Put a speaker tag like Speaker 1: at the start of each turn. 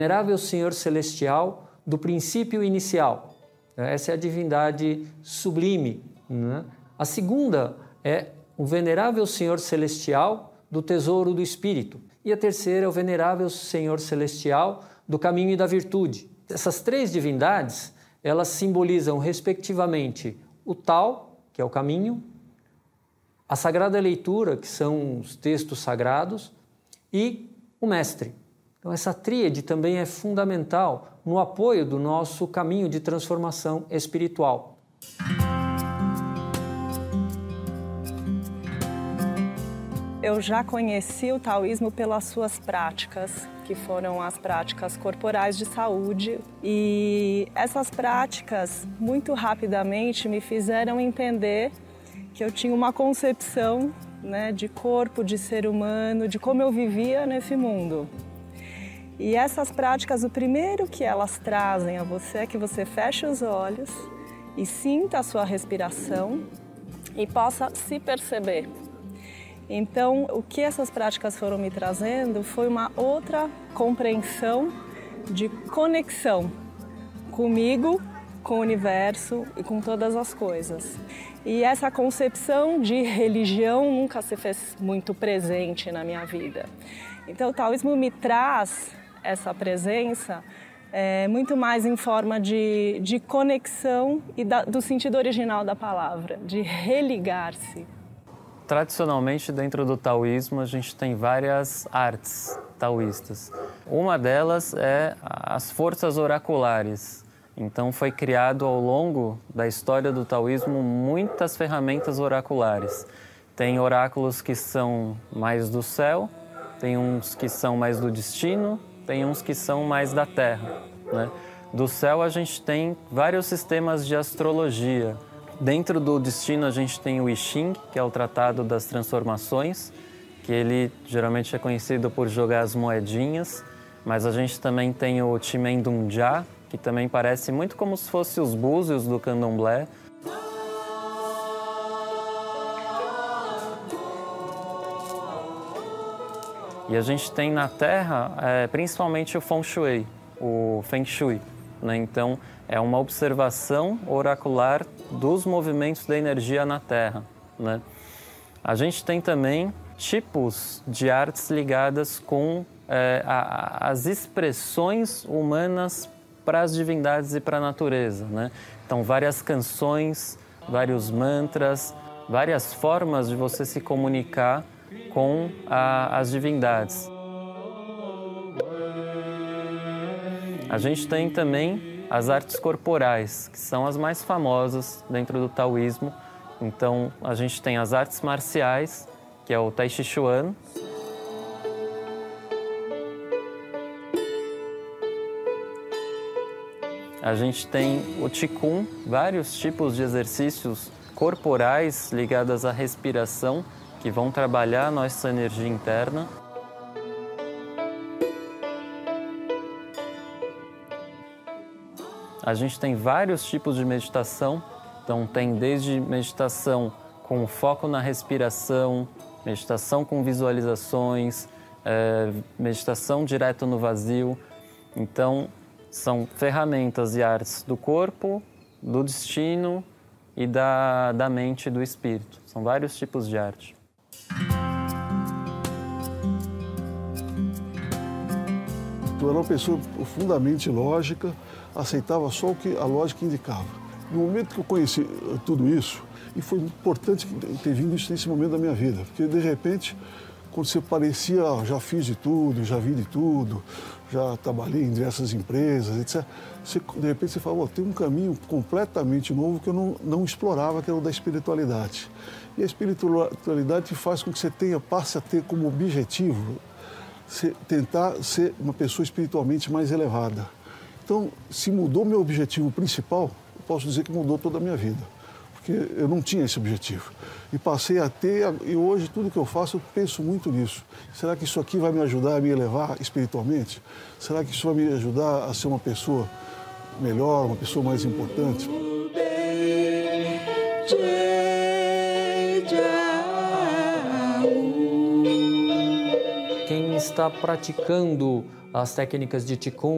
Speaker 1: Venerável Senhor Celestial do princípio inicial. Essa é a divindade sublime, né? A segunda é o Venerável Senhor Celestial do tesouro do Espírito. E a terceira é o Venerável Senhor Celestial do caminho e da virtude. Essas três divindades, elas simbolizam respectivamente o Tao, que é o caminho, a Sagrada Leitura, que são os textos sagrados, e o Mestre. Então essa tríade também é fundamental no apoio do nosso caminho de transformação espiritual.
Speaker 2: Eu já conheci o taoísmo pelas suas práticas, que foram as práticas corporais de saúde. E essas práticas, muito rapidamente, me fizeram entender que eu tinha uma concepção, né, de corpo, de ser humano, de como eu vivia nesse mundo. E essas práticas, o primeiro que elas trazem a você é que você feche os olhos e sinta a sua respiração e possa se perceber. Então, o que essas práticas foram me trazendo foi uma outra compreensão de conexão comigo, com o universo e com todas as coisas. E essa concepção de religião nunca se fez muito presente na minha vida. Então, o taoísmo me traz essa presença muito mais em forma de conexão e do sentido original da palavra, de religar-se.
Speaker 3: Tradicionalmente, dentro do taoísmo, a gente tem várias artes taoístas. Uma delas é as forças oraculares. Então, foi criado ao longo da história do taoísmo muitas ferramentas oraculares. Tem oráculos que são mais do céu, tem uns que são mais do destino, tem uns que são mais da terra, né? Do céu, a gente tem vários sistemas de astrologia. Dentro do destino, a gente tem o I Ching, que é o Tratado das Transformações, que ele geralmente é conhecido por jogar as moedinhas, mas a gente também tem o Chimendunjá, que também parece muito como se fossem os búzios do candomblé. E a gente tem na Terra, principalmente o Feng Shui, o Feng Shui, né? Então, é uma observação oracular dos movimentos da energia na Terra, né? A gente tem também tipos de artes ligadas com as expressões humanas para as divindades e para a natureza, né? Então, várias canções, vários mantras, várias formas de você se comunicar com as divindades. A gente tem também as artes corporais, que são as mais famosas dentro do taoísmo. Então, a gente tem as artes marciais, que é o Tai Chi Chuan. A gente tem o Qigong, vários tipos de exercícios corporais ligados à respiração, que vão trabalhar a nossa energia interna. A gente tem vários tipos de meditação, então tem desde meditação com foco na respiração, meditação com visualizações, meditação direto no vazio. Então, são ferramentas e artes do corpo, do destino e da mente e do espírito. São vários tipos de arte.
Speaker 4: Eu era uma pessoa profundamente lógica, aceitava só o que a lógica indicava. No momento que eu conheci tudo isso, e foi importante ter vindo isso nesse momento da minha vida, porque de repente, quando você parecia, já fiz de tudo, já vi de tudo, já trabalhei em diversas empresas, etc., de repente você fala, tem um caminho completamente novo que eu não explorava, que era o da espiritualidade. E a espiritualidade faz com que você passe a ter como objetivo tentar ser uma pessoa espiritualmente mais elevada. Então, se mudou meu objetivo principal, eu posso dizer que mudou toda a minha vida, porque eu não tinha esse objetivo. E passei a ter, e hoje tudo que eu faço, eu penso muito nisso. Será que isso aqui vai me ajudar a me elevar espiritualmente? Será que isso vai me ajudar a ser uma pessoa melhor, uma pessoa mais importante?
Speaker 1: Quem está praticando as técnicas de Qigong